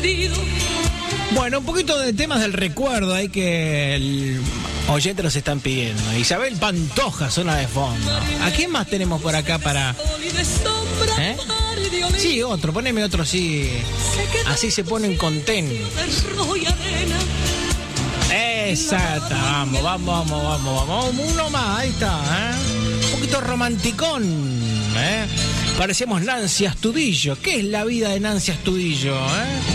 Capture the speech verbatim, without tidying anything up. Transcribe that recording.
Bueno, un poquito de temas del recuerdo ahí que el oyente nos están pidiendo. Isabel Pantoja, zona de fondo. ¿A quién más tenemos por acá para...? ¿Eh? Sí, otro, poneme otro así. Así se ponen contentos. Exacto, vamos, vamos, vamos, vamos, vamos. Uno más, ahí está, ¿eh? Un poquito romanticón, ¿eh? Parecemos Nancy Astudillo. ¿Qué es la vida de Nancy Astudillo, eh?